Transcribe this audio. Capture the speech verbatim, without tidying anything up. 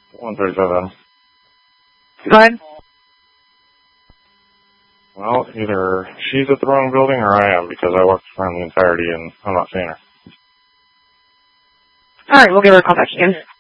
one thirty-seven. Go ahead. Well, either she's at the wrong building or I am, because I walked around the entirety and I'm not seeing her. All right, we'll give her a call back again.